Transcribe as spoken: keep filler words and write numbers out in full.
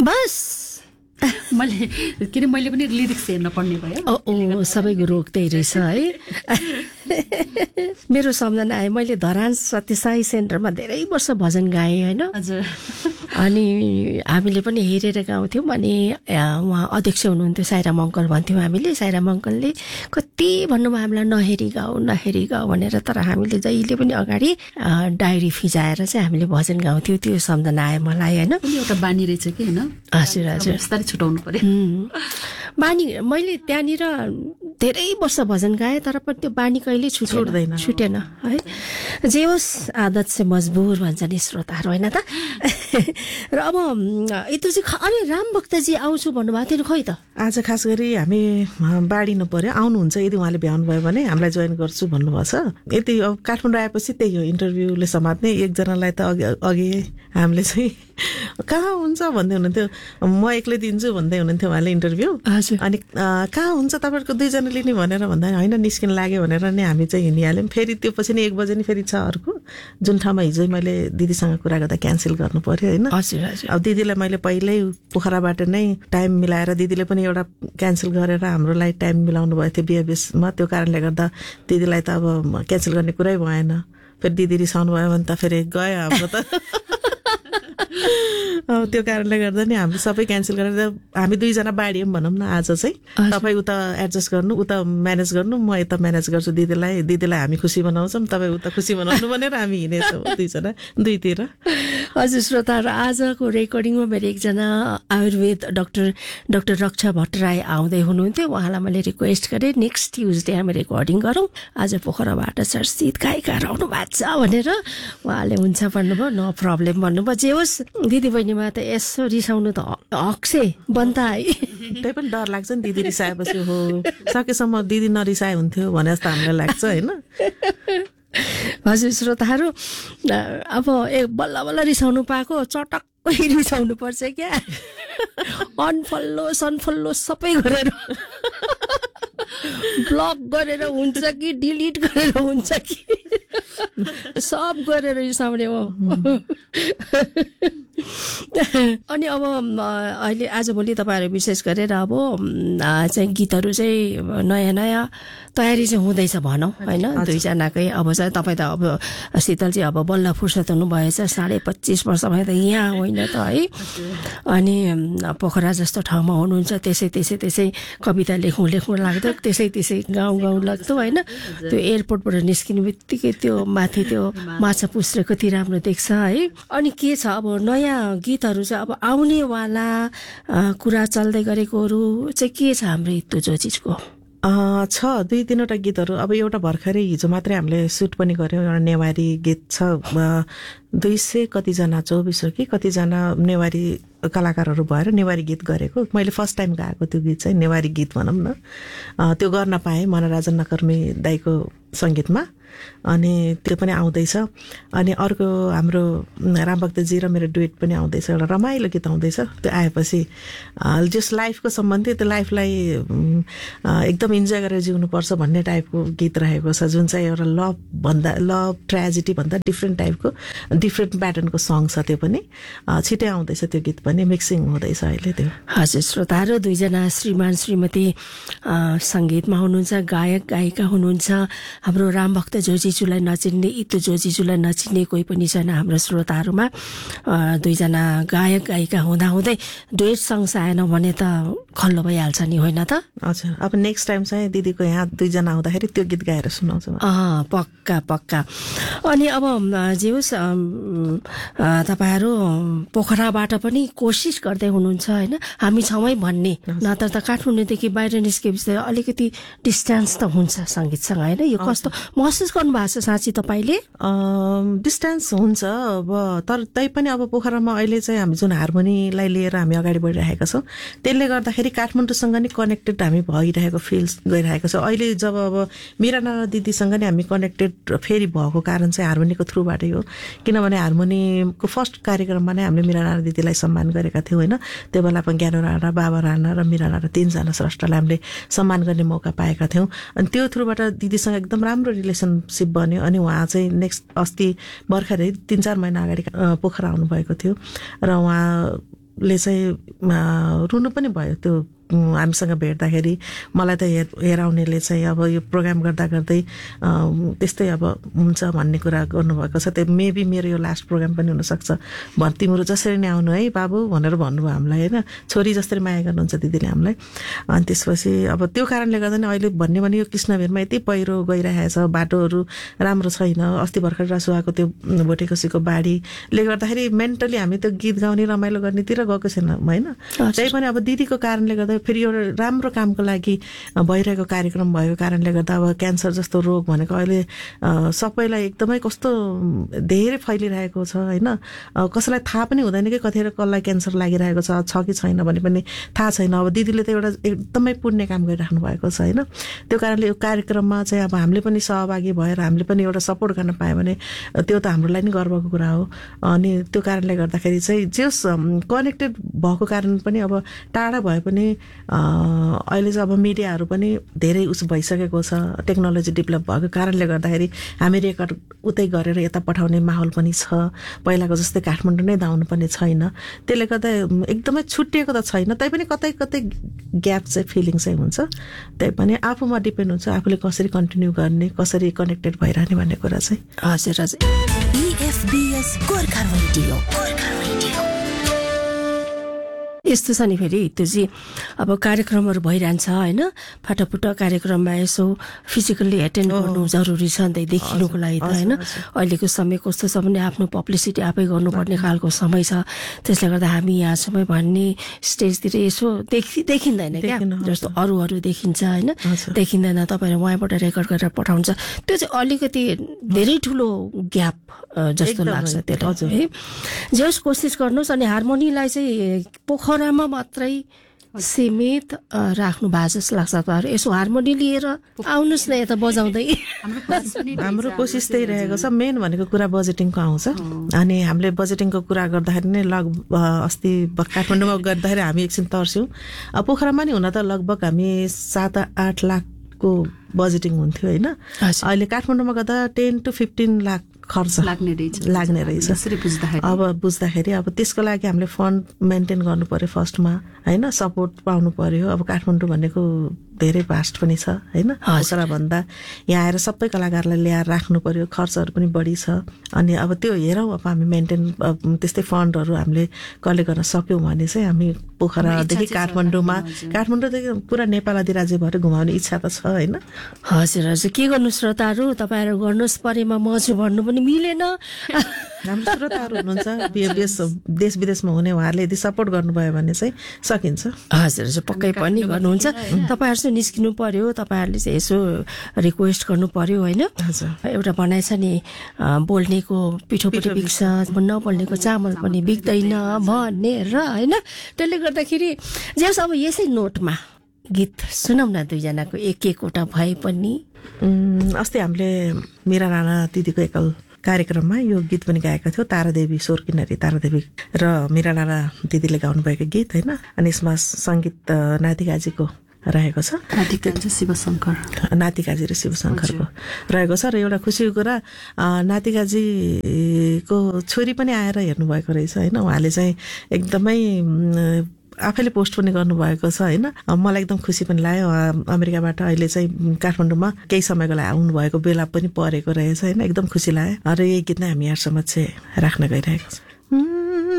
बस मैले किन मैले पनि लिरिक्स हेर्न पर्ने भयो। ओ सबैको रोग त्यही रहेछ है। मेरो सम्झना आयो, मैले धरान सत्यसाई सेन्टरमा धेरै वर्ष भजन गाएँ होइन। हजुर। अनि हामीले पनि हेरेर गाउँथ्यौँ। अनि उहाँ अध्यक्ष हुनुहुन्थ्यो, साइराम अङ्कल भन्थ्यौँ हामीले। साइराम अङ्कलले कति भन्नुभयो हामीलाई नहेरी गाऊ नहेरी गाऊ भनेर, तर हामीले जहिले पनि अगाडि डायरी फिजाएर चाहिँ हामीले भजन गाउँथ्यौँ। त्यो सम्झना आयो मलाई होइन। एउटा बानी रहेछ कि होइन। हजुर हजुर, बिस्तारै छुटाउनु पर्यो बानी। मैले त्यहाँनिर धेरै वर्ष भजन गाएँ, तर पनि त्यो बानी कहिले छुट्दैन छुटेन है। जे होस् आदत से मजबुर भन्छ नि श्रोताहरू होइन त। र अब यत्रो चाहिँ अरे राम भक्तजी आउँछु भन्नुभएको थियो खै त। आज खास गरी हामी बाँडिनु पर्यो, आउनुहुन्छ यदि उहाँले भ्याउनु भयो भने हामीलाई जोइन गर्छु भन्नुभएको छ। यति अब काठमाडौँ आएपछि त्यही हो, इन्टरभ्यूले समात्ने। एकजनालाई त अघि अघि हामीले चाहिँ कहाँ हुन्छ भन्दै हुनुहुन्थ्यो, म एक्लै दिन्छु भन्दै हुनुहुन्थ्यो उहाँले इन्टरभ्यू। अनि कहाँ हुन्छ तपाईँहरूको दुईजना लिने भनेर भन्दा होइन निस्किन लाग्यो भनेर नि हामी चाहिँ हिँडिहाल्यौँ। फेरि त्यो पछि नि एक बजे नि फेरि छ अर्को, जुन ठाउँमा हिजो मैले दिदीसँग कुरा गर्दा क्यान्सल गर्नु पर्यो होइन। हजुर हजुर। अब दिदीलाई मैले पहिल्यै पोखराबाट नै टाइम मिलाएर, दिदीले पनि एउटा क्यान्सल गरेर हाम्रो लागि टाइम मिलाउनु भएको थियो बिहेबियसमा। त्यो कारणले गर्दा दिदीलाई त अब क्यान्सल गर्ने कुरै भएन। फेरि दिदी रिसाउनु भयो भने त फेरि गयो हाम्रो त। अब त्यो कारणले गर्दा नि हामी सबै क्यान्सल गरेर हामी दुईजना बाँडियौँ भनौँ न। आज चाहिँ तपाईँ उता एडजस्ट गर्नु, उता म्यानेज गर्नु, म यता म्यानेज गर्छु दिदीलाई। दिदीलाई हामी खुसी बनाउँछौँ, तपाईँ उता खुसी बनाउनु भनेर हामी हिँडेछौँ दुईजना दुईतिर। हजुर श्रोताहरू, आजको रेकर्डिङमा मेरो एकजना आयुर्वेद डाक्टर डाक्टर रक्षा भट्टराई आउँदै हुनुहुन्थ्यो। उहाँलाई मैले रिक्वेस्ट गरेँ नेक्स्ट ट्युजडे हामी रेकर्डिङ गरौँ, आज पोखराबाट चर्चित गायिकाहरू आउनु भएको छ भनेर। उहाँले हुन्छ भन्नुभयो, नो प्रब्लम भन्नुभयो। जे होस् दिदी बहिनीमा त यसो रिसाउनु त हक्से बन्ता है। त्यही पनि डर लाग्छ नि, दिदी रिसाएपछि हो सकेसम्म दिदी नरिसाए हुन्थ्यो भने जस्तो हामीलाई लाग्छ होइन। हजुर श्रोताहरू, अब एक बल्ल बल्ल रिसाउनु पाएको चटक्कै रिसाउनु पर्छ क्या। अनफल्लो सनफल्लो सबै गरेर ब्लक गरेर हुन्छ कि डिलिट गरेर हुन्छ कि सब गरेर रिसाउने हो। अनि अब अहिले आजभोलि तपाईँहरू विशेष गरेर अब चाहिँ गीतहरू चाहिँ नयाँ नयाँ तयारी चाहिँ हुँदैछ भनौँ होइन। दुईजनाकै अब चाहिँ तपाईँ त अब शीतल चाहिँ अब बल्ल फुर्सद हुनुभएछ, साढे पच्चिस वर्षमा त यहाँ होइन त है। अनि पोखरा जस्तो ठाउँमा हुनुहुन्छ, त्यसै त्यसै त्यसै कविता लेखौँ लेखौँ लाग्दो, त्यसै त्यसै गाउँ गाउँ लाग्दो होइन। त्यो एयरपोर्टबाट निस्किने बित्तिकै त्यो माथि त्यो माछा पुछ्रे कति राम्रो देख्छ है। अनि के छ अब नयाँ गीतहरू चाहिँ अब आउनेवाला कुरा चल्दै गरेकोहरू चाहिँ के छ हाम्रो इत्तु जोजीको? छ दुई तिनवटा गीतहरू। अब एउटा भर्खरै हिजो मात्रै हामीले सुट पनि गऱ्यौँ, एउटा नेवारी गीत छ। दुई सय कतिजना चौबिस हो कि कतिजना नेवारी कलाकारहरू भएर नेवारी गीत गरेको। मैले फर्स्ट टाइम गाएको त्यो गीत चाहिँ नेवारी गीत भनौँ न। त्यो गर्न पाएँ मनराजन नकर्मी दाईको सङ्गीतमा। अनि त्यो पनि आउँदैछ। अनि अर्को हाम्रो रामभक्तजी र मेरो डुएट पनि आउँदैछ, एउटा रमाइलो गीत आउँदैछ। त्यो आएपछि जस लाइफको सम्बन्धी त्यो लाइफलाई एकदम इन्जोय गरेर जिउनुपर्छ भन्ने टाइपको गीत रहेको छ, जुन चाहिँ एउटा लभ भन्दा लभ ट्रेजेडी भन्दा डिफ्रेन्ट टाइपको डिफ्रेन्ट प्याटर्नको सङ छ। त्यो पनि छिटै आउँदैछ, त्यो गीत पनि मिक्सिङ हुँदैछ अहिले त्यो। हजुर श्रोताहरू, दुईजना श्रीमान श्रीमती सङ्गीतमा हुनुहुन्छ, गायक गायिका हुनुहुन्छ। हाम्रो रामभक्त जोजीज्यूलाई नचिन्ने, इत्तु जोजीज्यूलाई नचिन्ने कोही पनि छैन हाम्रो श्रोताहरूमा। दुईजना गायक गायिका हुँदाहुँदै डुएट सङ्ग आएन भने त खल्लो भइहाल्छ नि होइन त? हजुर, अब नेक्स्ट टाइम चाहिँ दिदीको यहाँ दुईजना आउँदाखेरि त्यो गीत गाएर सुनाउँछु। अँ पक्का पक्का। अनि अब जे होस् तपाईँहरू पोखराबाट पनि कोसिस गर्दै हुनुहुन्छ होइन, हामी छौँ भन्ने। नत्र त काठमाडौँदेखि बाहिर निस्केपछि अलिकति डिस्टेन्स त हुन्छ सङ्गीतसँग होइन। यो कस्तो महसुस गर्नुभएको छ साँच्ची तपाईँले? डिस्टेन्स हुन्छ अब, तर तै पनि अब पोखरामा अहिले चाहिँ हामी जुन हार्मोनीलाई लिएर हामी अगाडि बढिरहेका छौँ, त्यसले गर्दाखेरि काठमाडौँसँग नै कनेक्टेड हामी भइरहेको फिल गइरहेको छ। अहिले जब अब मिराना दिदीसँग नै हामी कनेक्टेड फेरि भएको कारण चाहिँ हार्मोनीको थ्रुबाटै हो। किनभने हार्मोनीको फर्स्ट कार्यक्रममा नै हामीले मिराना दिदीलाई सम्मान गरेका थियौँ होइन। त्यो बेला पनि ज्ञानो राणा, बाबा राणा र मिराना र तिनजना स्रष्टालाई हामीले सम्मान गर्ने मौका पाएका थियौँ। अनि त्यो थ्रुबाट दिदीसँग एकदम राम्रो रिलेसनसिप बन्यो। अनि उहाँ चाहिँ नेक्स्ट अस्ति भर्खरै तिन चार महिना अगाडि पोखरा आउनुभएको थियो र उहाँ उहाँले चाहिँ रुनु पनि भयो त्यो हामीसँग भेट्दाखेरि। मलाई त हेर हेराउनेले चाहिँ अब यो प्रोग्राम गर्दा गर्दै त्यस्तै अब हुन्छ भन्ने कुरा गर्नुभएको छ। त्यो मेबी मेरो यो लास्ट प्रोग्राम पनि हुनसक्छ, भन् तिम्रो जसरी नै आउनु है बाबु भनेर भन्नुभयो हामीलाई होइन, छोरी जसरी माया गर्नुहुन्छ दिदीले हामीलाई। अनि त्यसपछि अब त्यो कारणले गर्दा नि अहिले भन्ने भने यो कृष्णवीरमा यति पहिरो गइरहेको छ, बाटोहरू राम्रो छैन। अस्ति भर्खर रसुवाको त्यो भोटेकोसीको बाढीले गर्दाखेरि मेन्टली हामी त्यो गीत गाउने रमाइलो गर्नेतिर गएको छैन होइन। त्यही पनि अब दिदीको कारणले गर्दा फेरि एउटा राम्रो कामको लागि भइरहेको कार्यक्रम भएको कारणले गर्दा अब क्यान्सर जस्तो रोग भनेको अहिले सबैलाई एकदमै कस्तो धेरै फैलिरहेको छ होइन। कसैलाई थाहा पनि हुँदैन कि कतिखेर कसलाई क्यान्सर लागिरहेको छ छ कि छैन भने पनि थाहा छैन। अब दिदीले त एउटा एकदमै पुण्य काम गरिराख्नु भएको छ होइन। त्यो कारणले यो कार्यक्रममा चाहिँ अब हामीले पनि सहभागी भएर हामीले पनि एउटा सपोर्ट गर्न पायो भने त्यो त हाम्रो लागि नि गर्वको कुरा हो। अनि त्यो कारणले गर्दाखेरि चाहिँ जस कनेक्टेड भएको कारण पनि अब टाढा भए पनि अहिले चाहिँ अब मिडियाहरू पनि धेरै उस भइसकेको छ, टेक्नोलोजी डेभलप भएको कारणले गर्दाखेरि हामी रेकर्ड उतै गरेर यता पठाउने माहौल पनि छ। पहिलाको जस्तै काठमाडौँ नै धाउनु पर्ने छैन। त्यसले गर्दा एकदमै छुट्टिएको त छैन, तैपनि कतै कतै ग्याप चाहिँ फिलिङ चाहिँ हुन्छ। त्यही पनि आफूमा डिपेन्ड हुन्छ आफूले कसरी कन्टिन्यू गर्ने, कसरी कनेक्टेड भइरहने भन्ने कुरा चाहिँ। हजुर हजुर। इएफबीएस गोर्खा रेडियो गोर्खा रेडियो यस्तो छ नि फेरि त्यो चाहिँ अब कार्यक्रमहरू भइरहन्छ होइन, फाटाफुट कार्यक्रममा यसो फिजिकल्ली एटेन्ड गर्नु जरुरी छ नि त देखिनुको लागि त होइन। अहिलेको समय कस्तो छ भने आफ्नो पब्लिसिटी आफै गर्नुपर्ने खालको समय छ। त्यसले गर्दा हामी यहाँसम्म भन्ने स्टेजतिर यसो देखि देखिँदैन क्या, जस्तो अरूहरू देखिन्छ होइन, देखिँदैन। तपाईँहरू उहाँबाट रेकर्ड गरेर पठाउँछ, त्यो चाहिँ अलिकति धेरै ठुलो ग्याप जस्तो लाग्छ त्यसलाई है। जस कोसिस गर्नुहोस्। अनि हार्मोनीलाई चाहिँ पोखरामा मात्रै सीमित राख्नु भएको जस्तो लाग्छ तपाईँहरू। यसो हार्मोनी लिएर आउनुहोस् न यता बजाउँदै। हाम्रो कोसिस त्यही रहेको छ। मेन भनेको कुरा बजेटिङको आउँछ। अनि हामीले बजेटिङको कुरा गर्दाखेरि नै लग अस्ति काठमाडौँमा गर्दाखेरि हामी एकछिन तर्स्यौँ। पोखरामा नि हुन त लगभग हामी सात आठ लाखको बजेटिङ हुन्थ्यो होइन। अहिले काठमाडौँमा गर्दा टेन टु फिफ्टिन लाख खर्च लाग्ने रहेछ लाग्ने रहेछ अब बुझ्दाखेरि। अब त्यसको लागि हामीले फन्ड मेन्टेन गर्नु पर्यो फर्स्टमा होइन, सपोर्ट पाउनु पर्यो। अब काठमाडौँ भनेको धेरै भास्ट पनि छ होइन, पोखरा भन्दा यहाँ आएर सबै कलाकारलाई ल्याएर राख्नु पर्यो, खर्चहरू पनि बढी छ। अनि अब त्यो हेरौँ अब हामी मेन्टेन त्यस्तै फन्डहरू हामीले कलेक्ट गर्न सक्यौँ भने चाहिँ हामी पोखरादेखि काठमाडौँमा काठमाडौँदेखि पुरा नेपाल अधिराज्य भएर घुमाउने इच्छा त छ होइन। हजुर हजुर। के गर्नु श्रोताहरू, तपाईँहरू गर्नुहोस्, परेमा मजु भन्नु पनि मिलेन। हाम्रो श्रोताहरू हुनुहुन्छ देश देश विदेशमा हुने, उहाँहरूले यदि सपोर्ट गर्नुभयो भने चाहिँ सकिन्छ। हजुर हजुर पक्कै पनि गर्नुहुन्छ। तपाईँहरू चाहिँ निस्किनु पर्यो, तपाईँहरूले चाहिँ यसो रिक्वेस्ट गर्नु पर्यो होइन। एउटा भनाइ छ नि, बोल्नेको पिठो पिठो बिग्छ, नबोल्नेको चामल पनि बिग्दैन भनेर होइन। त्यसले गर्दाखेरि जस अब यसै नोटमा गीत सुनौँ न दुईजनाको एक एकवटा भए पनि। अस्ति हामीले मीरा राणा दिदीको एकल कार्यक्रममा यो गीत पनि गाएका थियौँ, तारादेवी स्वर किन्नरी तारादेवी र मीरा राणा दिदीले गाउनुभएको गीत होइन। अनि यसमा सङ्गीत नातिकाजीको रहेको छ, नातिकाजी शिवशङ्कर नातिकाजी र शिवशङ्करको रहेको छ। र एउटा खुसीको कुरा नातिकाजीको छोरी पनि आएर हेर्नुभएको रहेछ होइन। उहाँले चाहिँ एकदमै आफैले पोस्ट पनि गर्नुभएको छ होइन। मलाई एकदम खुसी पनि लाग्यो। अमेरिकाबाट अहिले चाहिँ काठमाडौँमा केही समयको लागि आउनुभएको बेला पनि परेको रहेछ होइन, एकदम खुसी लाग्यो। र यही गीत नै हामी यहाँसम्म चाहिँ राख्न गइरहेको छ।